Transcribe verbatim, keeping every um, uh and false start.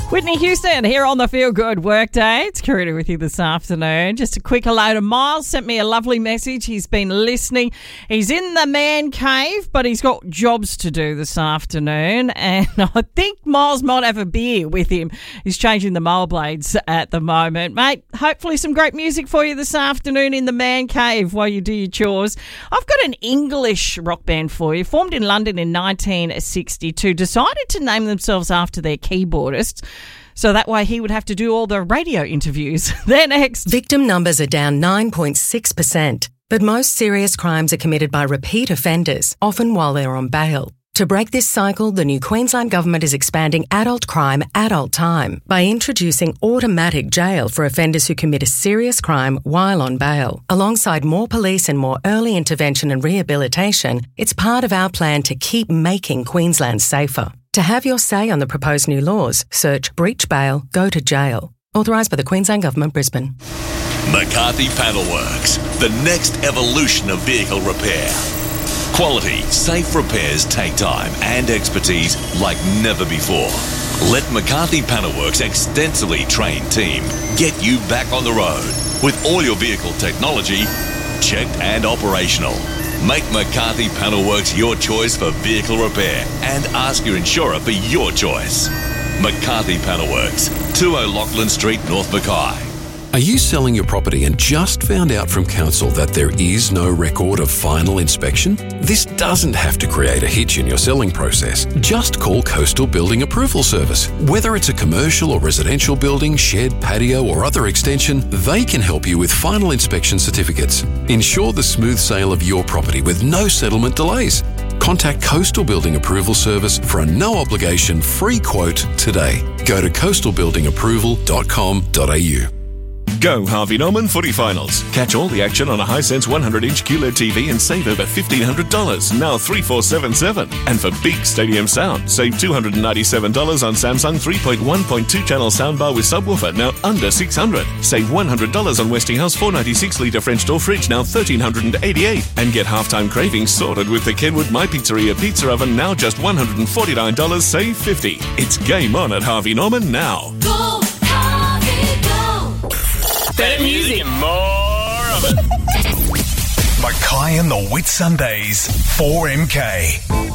Whitney Houston here on the Feel Good Workday. It's Karina with you this afternoon. Just a quick hello to Miles. Sent me a lovely message. He's been listening. He's in the man cave, but he's got jobs to do this afternoon. And I think Miles might have a beer with him. He's changing the mower blades at the moment. Mate, hopefully some great music for you this afternoon in the man cave while you do your chores. I've got an English rock band for you. Formed in London in nineteen sixty-two. Decided to name themselves after their keyboardist. So that way he would have to do all the radio interviews. They're next. Victim numbers are down nine point six percent, but most serious crimes are committed by repeat offenders, often while they're on bail. To break this cycle, the new Queensland Government is expanding adult crime, adult time by introducing automatic jail for offenders who commit a serious crime while on bail. Alongside more police and more early intervention and rehabilitation, it's part of our plan to keep making Queensland safer. To have your say on the proposed new laws, search Breach Bail, Go to Jail. Authorised by the Queensland Government, Brisbane. McCarthy Panel Works, the next evolution of vehicle repair. Quality, safe repairs take time and expertise like never before. Let McCarthy Panel Works' extensively trained team get you back on the road with all your vehicle technology checked and operational. Make McCarthy Panel Works your choice for vehicle repair and ask your insurer for your choice. McCarthy Panel Works, two O'Loughlin Street, North Mackay. Are you selling your property and just found out from council that there is no record of final inspection? This doesn't have to create a hitch in your selling process. Just call Coastal Building Approval Service. Whether it's a commercial or residential building, shed, patio or other extension, they can help you with final inspection certificates. Ensure the smooth sale of your property with no settlement delays. Contact Coastal Building Approval Service for a no-obligation free quote today. Go to coastal building approval dot com dot a u. Go Harvey Norman Footy Finals. Catch all the action on a Hisense one hundred inch Q L E D T V and save over fifteen hundred dollars, now three four seven seven. And for big stadium sound, save two hundred ninety-seven dollars on Samsung three point one point two channel soundbar with subwoofer, now under six hundred dollars. Save one hundred dollars on Westinghouse four ninety-six litre French door fridge, now one thousand three hundred eighty-eight dollars. And get halftime cravings sorted with the Kenwood My Pizzeria pizza oven, now just one hundred forty-nine dollars, save fifty dollars. It's game on at Harvey Norman now. Go, Harvey, go! Better music and more of it. Mackay and the Whit Sundays, four M K.